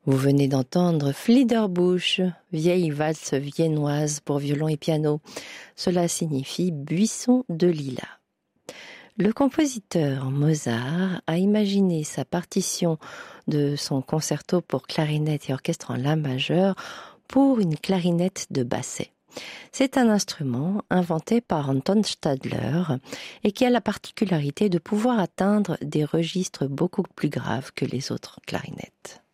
Vous venez d'entendre Fliederbush, vieille valse viennoise pour violon et piano. Cela signifie buisson de lilas. Le compositeur Mozart a imaginé sa partition de son concerto pour clarinette et orchestre en la majeur pour une clarinette de basset. C'est un instrument inventé par Anton Stadler et qui a la particularité de pouvoir atteindre des registres beaucoup plus graves que les autres clarinettes.